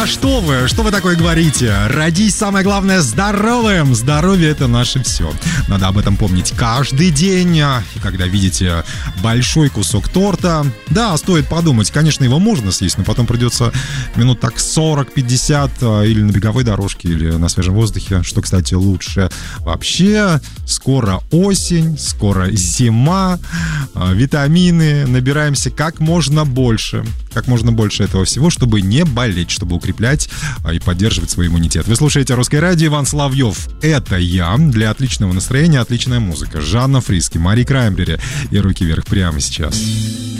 Да что вы такое говорите? Родись, самое главное, здоровым. Здоровье — это наше все. Надо об этом помнить каждый день. И когда видите большой кусок торта, да, стоит подумать. Конечно, его можно съесть, но потом придется минут так 40-50 или на беговой дорожке, или на свежем воздухе, что, кстати, лучше. Вообще, скоро осень, скоро зима, витамины, набираемся как можно больше этого всего, чтобы не болеть, чтобы укреплять и поддерживать свой иммунитет. Вы слушаете «Русское радио», Иван Соловьев. Это я. Для отличного настроения отличная музыка. Жанна Фриске, Мари Краймбрери и «Руки вверх» прямо сейчас.